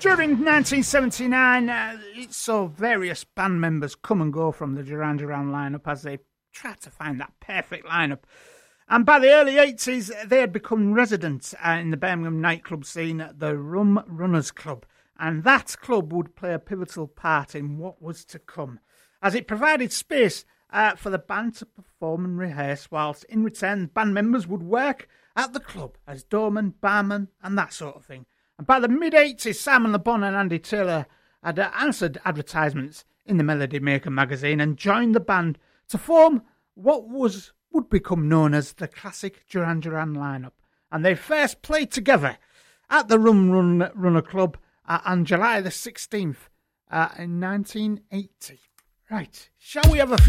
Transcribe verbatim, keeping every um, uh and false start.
During nineteen seventy-nine, uh, it saw various band members come and go from the Duran Duran lineup as they tried to find that perfect lineup. And by the early eighties, they had become residents uh, in the Birmingham nightclub scene, the Rum Runners Club. And that club would play a pivotal part in what was to come, as it provided space uh, for the band to perform and rehearse, whilst in return, band members would work at the club as doorman, barman, and that sort of thing. And by the mid-eighties, Simon Le Bon and Andy Taylor had uh, answered advertisements in the Melody Maker magazine and joined the band to form what was would become known as the classic Duran Duran lineup. And they first played together at the Rum Run Runner Club uh, on July the sixteenth uh, in nineteen eighty. Right, shall we have a few